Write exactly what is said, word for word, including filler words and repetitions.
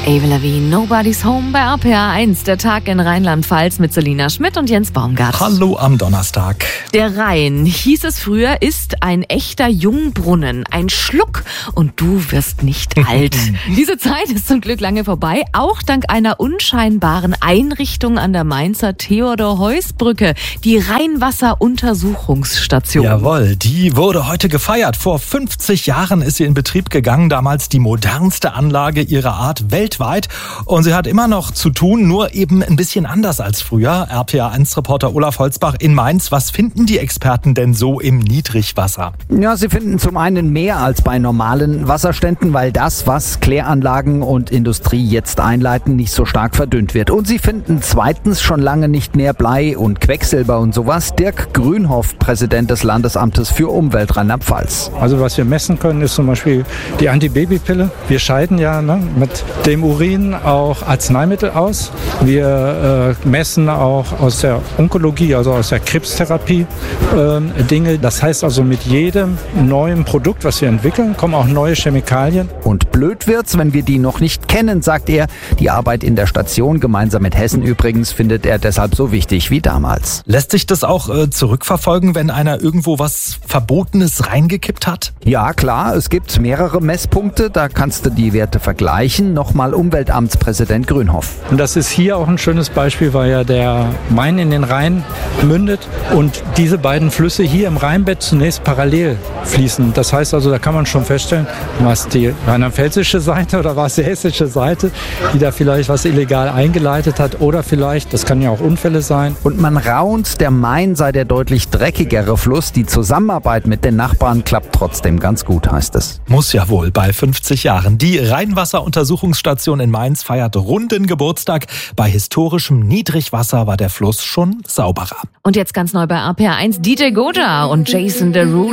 Avril Lavigne, Nobody's Home bei R P R eins. Der Tag in Rheinland-Pfalz mit Selina Schmidt und Jens Baumgart. Hallo am Donnerstag. Der Rhein, hieß es früher, ist ein echter Jungbrunnen. Ein Schluck und du wirst nicht alt. Diese Zeit ist zum Glück lange vorbei, auch dank einer unscheinbaren Einrichtung an der Mainzer Theodor-Heuss-Brücke, die Rheinwasser-Untersuchungsstation. Jawohl, die wurde heute gefeiert. Vor fünfzig Jahren ist sie in Betrieb gegangen, damals die modernste Anlage ihrer Art weltweit. Und sie hat immer noch zu tun, nur eben ein bisschen anders als früher. R P R eins Reporter Olaf Holzbach in Mainz. Was finden die Experten denn so im Niedrigwasser? Ja, sie finden zum einen mehr als bei normalen Wasserständen, weil das, was Kläranlagen und Industrie jetzt einleiten, nicht so stark verdünnt wird. Und sie finden zweitens schon lange nicht mehr Blei und Quecksilber und sowas. Dirk Grünhoff, Präsident des Landesamtes für Umwelt Rheinland-Pfalz. Also was wir messen können, ist zum Beispiel die Antibabypille. Wir scheiden ja ne, mit dem Urin auch Arzneimittel aus. Wir äh, messen auch aus der Onkologie, also aus der Krebstherapie äh, Dinge. Das heißt also, mit jedem neuen Produkt, was wir entwickeln, kommen auch neue Chemikalien. Und blöd wird's, wenn wir die noch nicht kennen, sagt er. Die Arbeit in der Station, gemeinsam mit Hessen übrigens, findet er deshalb so wichtig wie damals. Lässt sich das auch äh, zurückverfolgen, wenn einer irgendwo was Verbotenes reingekippt hat? Ja, klar. Es gibt mehrere Messpunkte. Da kannst du die Werte vergleichen. Nochmal Umweltamtspräsident Grünhoff. Und das ist hier auch ein schönes Beispiel, weil ja der Main in den Rhein mündet und diese beiden Flüsse hier im Rheinbett zunächst parallel fließen. Das heißt also, da kann man schon feststellen, war es die rheinland-pfälzische Seite oder war es die hessische Seite, die da vielleicht was illegal eingeleitet hat oder vielleicht, das kann ja auch Unfälle sein. Und man raunt, der Main sei der deutlich dreckigere Fluss. Die Zusammenarbeit mit den Nachbarn klappt trotzdem ganz gut, heißt es. Muss ja wohl bei fünfzig Jahren. Die Rheinwasseruntersuchungsstation in Mainz feiert runden Geburtstag. Bei historischem Niedrigwasser war der Fluss schon sauberer. Und jetzt ganz neu bei R P R eins D J Goja und Jason Derulo.